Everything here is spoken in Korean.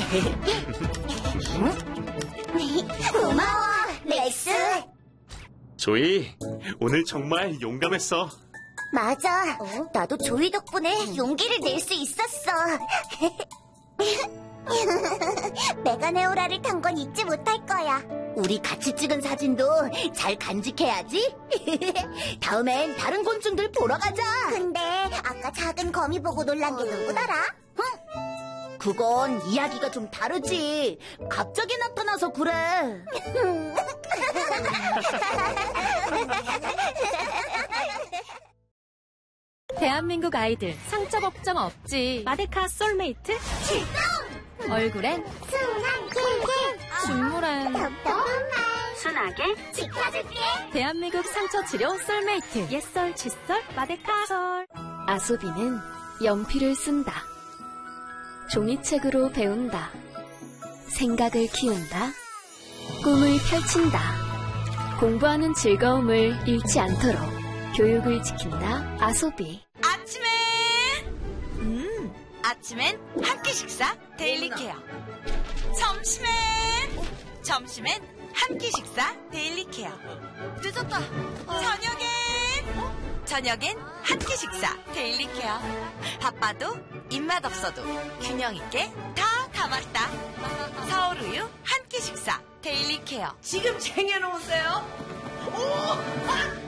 고마워, 렉스. 조이, 오늘 정말 용감했어. 맞아. 나도 조이 덕분에 용기를 낼 수 있었어. 메가네오라를 탄 건 잊지 못할 거야. 우리 같이 찍은 사진도 잘 간직해야지. 다음엔 다른 곤충들 보러 가자. 근데 아까 작은 거미 보고 놀란 게 누구더라? 그건 이야기가 좀 다르지. 갑자기 나타나서 그래. 대한민국 아이들 상처 걱정 없지. 마데카 솔메이트 출동! 얼굴엔 순한 킹킹, 중물엔 답답한 말 순하게 지켜줄게. 대한민국 상처 치료 솔메이트 옛설 칫솔 마데카 솔. 아소비는 연필을 쓴다. 종이책으로 배운다. 생각을 키운다. 꿈을 펼친다. 공부하는 즐거움을 잃지 않도록 교육을 지킨다. 아소비. 아침엔 한 끼 식사 데일리 케어. 점심엔 한 끼 식사 데일리 케어. 늦었다. 저녁엔 한 끼 식사 데일리 케어. 바빠도 입맛 없어도 균형 있게 다 담았다. 서울 우유 한 끼 식사 데일리 케어. 지금 쟁여놓으세요. 오!